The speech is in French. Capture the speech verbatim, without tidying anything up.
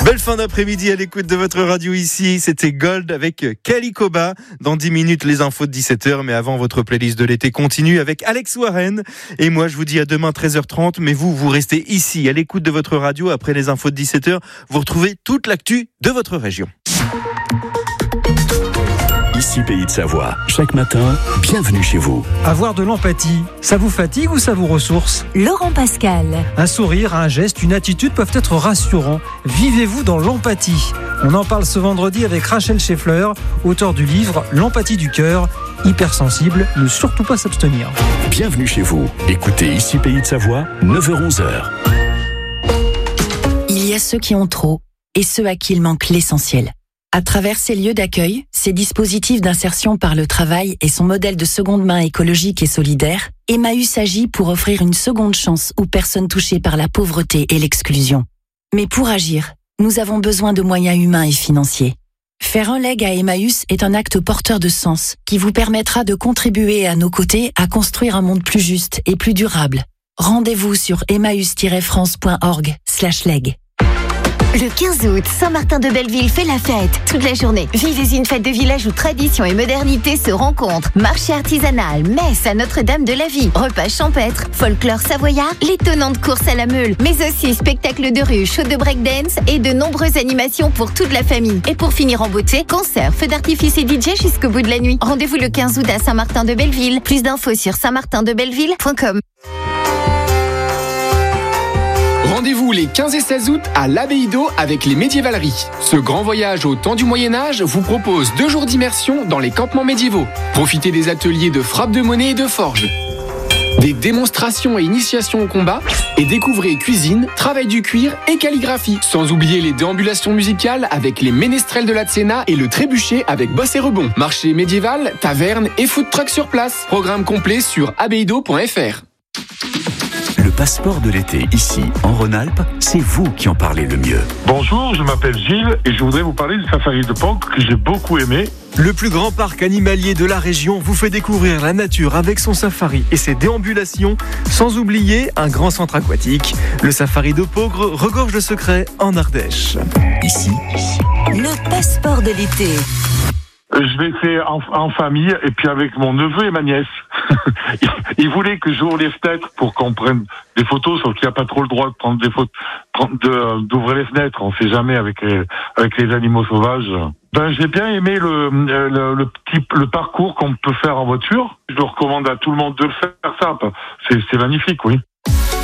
Belle fin d'après-midi à l'écoute de votre radio ici. C'était Gold avec Kelly Koba. Dans dix minutes, les infos de dix-sept heures. Mais avant, votre playlist de l'été continue avec Alex Warren. Et moi, je vous dis à demain treize heures trente. Mais vous, vous restez ici à l'écoute de votre radio. Après les infos de dix-sept heures, vous retrouvez toute l'actu de votre région. Ici Pays de Savoie. Chaque matin, bienvenue chez vous. Avoir de l'empathie, ça vous fatigue ou ça vous ressource ? Laurent Pascal. Un sourire, un geste, une attitude peuvent être rassurants. Vivez-vous dans l'empathie ? On en parle ce vendredi avec Rachel Scheffler, auteur du livre L'empathie du cœur. Hypersensible, ne surtout pas s'abstenir. Bienvenue chez vous. Écoutez Ici Pays de Savoie, neuf heures onze. Il y a ceux qui ont trop et ceux à qui il manque l'essentiel. À travers ces lieux d'accueil, ces dispositifs d'insertion par le travail et son modèle de seconde main écologique et solidaire, Emmaüs agit pour offrir une seconde chance aux personnes touchées par la pauvreté et l'exclusion. Mais pour agir, nous avons besoin de moyens humains et financiers. Faire un leg à Emmaüs est un acte porteur de sens qui vous permettra de contribuer à nos côtés à construire un monde plus juste et plus durable. Rendez-vous sur emmaüs tiret france point org slash leg. Le quinze août, Saint-Martin-de-Belleville fait la fête toute la journée. Vivez une fête de village où tradition et modernité se rencontrent. Marché artisanal, messe à Notre-Dame de la Vie, repas champêtre, folklore savoyard, l'étonnante course à la meule, mais aussi spectacles de rue, show de breakdance et de nombreuses animations pour toute la famille. Et pour finir en beauté, concert, feux d'artifice et D J jusqu'au bout de la nuit. Rendez-vous le quinze août à Saint-Martin-de-Belleville. Plus d'infos sur saint martin de belleville point com. Rendez-vous les quinze et seize août à l'Abbaye d'Eau avec les Médiévaleries. Ce grand voyage au temps du Moyen-Âge vous propose deux jours d'immersion dans les campements médiévaux. Profitez des ateliers de frappe de monnaie et de forge, des démonstrations et initiations au combat, et découvrez cuisine, travail du cuir et calligraphie. Sans oublier les déambulations musicales avec les ménestrels de la Tsena et le trébuchet avec bosse et rebond. Marché médiéval, taverne et food truck sur place. Programme complet sur abbaye d'eau point f r. Le passeport de l'été, ici, en Rhône-Alpes, c'est vous qui en parlez le mieux. Bonjour, je m'appelle Gilles et je voudrais vous parler du safari de Pau que j'ai beaucoup aimé. Le plus grand parc animalier de la région vous fait découvrir la nature avec son safari et ses déambulations, sans oublier un grand centre aquatique. Le safari de Pau regorge de secrets en Ardèche. Ici, Le passeport de l'été. Je l'ai fait en, en famille et puis avec mon neveu et ma nièce. Ils voulaient que j'ouvre les fenêtres pour qu'on prenne des photos, sauf qu'il n'y a pas trop le droit de prendre des photos, de, d'ouvrir les fenêtres. On ne sait jamais avec les, avec les animaux sauvages. Ben, j'ai bien aimé le, le, le petit, le parcours qu'on peut faire en voiture. Je le recommande à tout le monde de le faire, ça. C'est, c'est magnifique, oui.